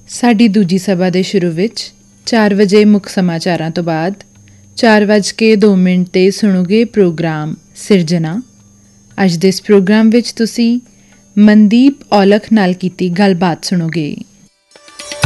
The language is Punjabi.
ਸਾਡੀ ਦੂਜੀ ਸਭਾ ਦੇ ਸ਼ੁਰੂ ਵਿੱਚ 4 ਵਜੇ ਮੁੱਖ ਸਮਾਚਾਰਾਂ ਤੋਂ ਬਾਅਦ 4:02 'ਤੇ ਸੁਣੋਗੇ ਪ੍ਰੋਗਰਾਮ ਸਿਰਜਣਾ। ਅੱਜ ਦੇ ਇਸ ਪ੍ਰੋਗਰਾਮ ਵਿੱਚ ਤੁਸੀਂ ਮਨਦੀਪ ਔਲਖ ਨਾਲ ਕੀਤੀ ਗੱਲਬਾਤ ਸੁਣੋਗੇ।